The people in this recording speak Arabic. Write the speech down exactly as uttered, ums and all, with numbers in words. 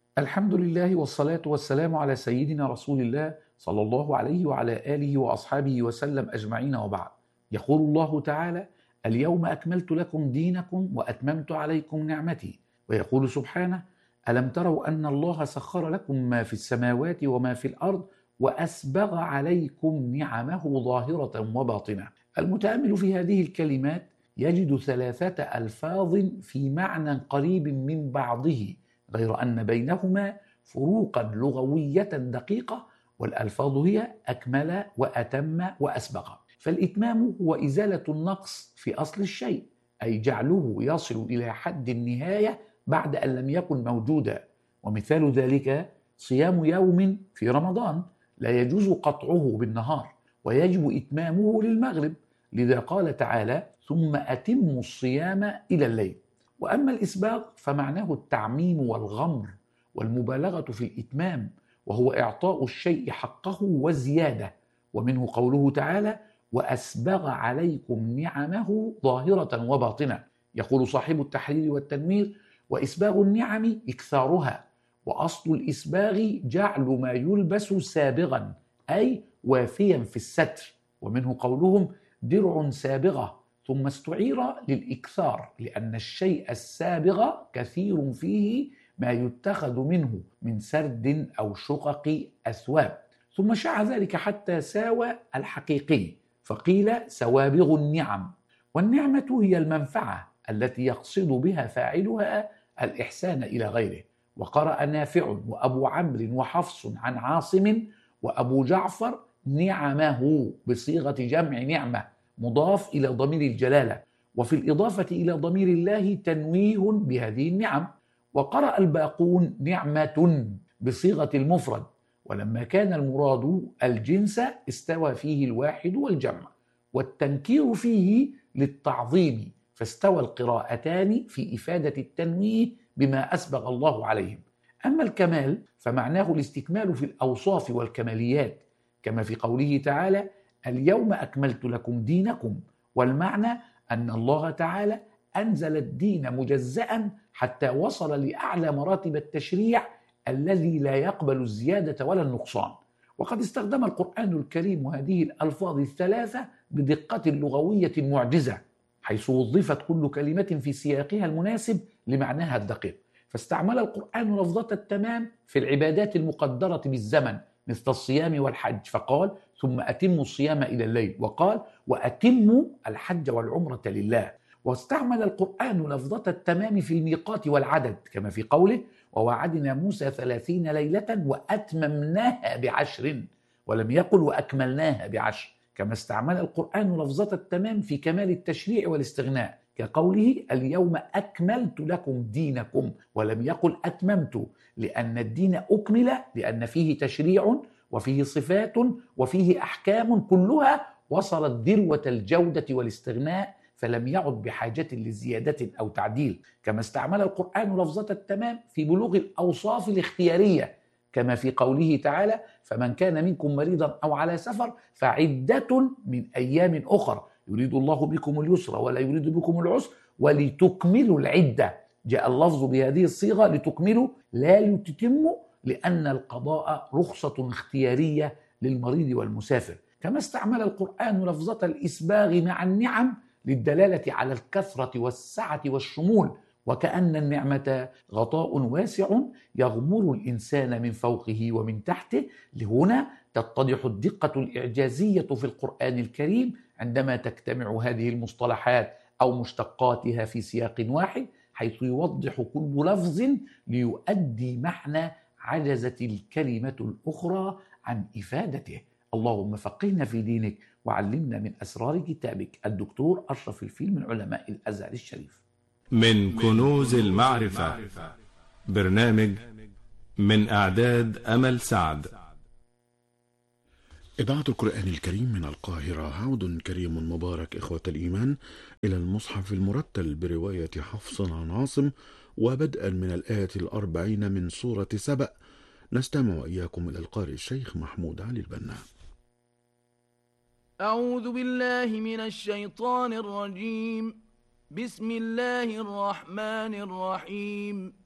الحمد لله والصلاة والسلام على سيدنا رسول الله صلى الله عليه وعلى آله وأصحابه وسلم أجمعين، وبعد. يقول الله تعالى: اليوم أكملت لكم دينكم وأتممت عليكم نعمتي. ويقول سبحانه: ألم تروا أن الله سخر لكم ما في السماوات وما في الأرض وأسبغ عليكم نعمه ظاهرة وباطنة. المتأمل في هذه الكلمات يجد ثلاثة ألفاظ في معنى قريب من بعضه، غير أن بينهما فروقا لغوية دقيقة، والألفاظ هي أكمل وأتم وأسبغ. فالإتمام هو إزالة النقص في أصل الشيء، أي جعله يصل إلى حد النهاية بعد أن لم يكن موجودا. ومثال ذلك صيام يوم في رمضان لا يجوز قطعه بالنهار، ويجب إتمامه للمغرب، لذا قال تعالى: ثم أتموا الصيام إلى الليل. وأما الإسباغ فمعناه التعميم والغمر والمبالغة في الإتمام، وهو إعطاء الشيء حقه وزيادة. ومنه قوله تعالى: وأسبغ عليكم نعمه ظاهرة وباطنة. يقول صاحب التحرير والتنوير: وإسباغ النعم إكثارها، وأصل الإسباغ جعل ما يلبس سابغا، أي وافيا في الستر. ومنه قولهم: درع سابغة، ثم استعير للإكثار، لأن الشيء السابغ كثير فيه ما يتخذ منه من سرد أو شقق أثواب، ثم شاع ذلك حتى ساوى الحقيقي، فقيل سوابغ النعم. والنعمة هي المنفعة التي يقصد بها فاعلها الإحسان إلى غيره. وقرأ نافع وأبو عمرو وحفص عن عاصم وأبو جعفر نعمه بصيغة جمع نعمة مضاف إلى ضمير الجلالة، وفي الإضافة إلى ضمير الله تنويه بهذه النعم. وقرأ الباقون نعمة بصيغة المفرد، ولما كان المراد الجنس استوى فيه الواحد والجمع، والتنكير فيه للتعظيم، فاستوى القراءتان في إفادة التنويه بما أسبغ الله عليهم. أما الكمال فمعناه الاستكمال في الأوصاف والكماليات، كما في قوله تعالى: اليوم أكملت لكم دينكم. والمعنى أن الله تعالى أنزل الدين مجزأ حتى وصل لأعلى مراتب التشريع الذي لا يقبل الزيادة ولا النقصان. وقد استخدم القرآن الكريم هذه الألفاظ الثلاثة بدقة لغوية معجزة، حيث وظفت كل كلمة في سياقها المناسب لمعناها الدقيق. فاستعمل القرآن لفظة التمام في العبادات المقدرة بالزمن مثل الصيام والحج، فقال: ثم أتموا الصيام إلى الليل، وقال: وأتموا الحج والعمرة لله. واستعمل القرآن لفظة التمام في الميقات والعدد، كما في قوله: ووعدنا موسى ثلاثين ليلة وأتممناها بعشر، ولم يقل وأكملناها بعشر. كما استعمل القرآن لفظة التمام في كمال التشريع والاستغناء، كقوله: اليوم أكملت لكم دينكم، ولم يقل أتممت، لأن الدين أكمل لأن فيه تشريع وفيه صفات وفيه أحكام كلها وصلت ذروة الجودة والاستغناء، فلم يعد بحاجة لزيادة أو تعديل. كما استعمل القرآن لفظة التمام في بلوغ الأوصاف الاختيارية، كما في قوله تعالى: فمن كان منكم مريضا أو على سفر فعدة من أيام أخر يريد الله بكم اليسر ولا يريد بكم العسر ولتكملوا العدة. جاء اللفظ بهذه الصيغة لتكملوا لا لتتموا، لأن القضاء رخصة اختيارية للمريض والمسافر. كما استعمل القرآن لفظة الإسباغ مع النعم للدلالة على الكثرة والسعة والشمول، وكأن النعمة غطاء واسع يغمر الإنسان من فوقه ومن تحته. لهنا تتضح الدقة الإعجازية في القرآن الكريم عندما تجتمع هذه المصطلحات أو مشتقاتها في سياق واحد، حيث يوضح كل لفظ ليؤدي معنى عجزت الكلمة الأخرى عن إفادته. اللهم فقهنا في دينك وعلمنا من أسرار كتابك. الدكتور أشرف الفيل من علماء الأزهر الشريف. من كنوز المعرفة، برنامج من إعداد أمل سعد. إذاعة القرآن الكريم من القاهرة. عود كريم مبارك إخوة الإيمان إلى المصحف المرتل برواية حفص عن عاصم، وبدءا من الآية الأربعين من سورة سبأ. نستمع وإياكم إلى القارئ الشيخ محمود علي البنا. أعوذ بالله من الشيطان الرجيم. بسم الله الرحمن الرحيم.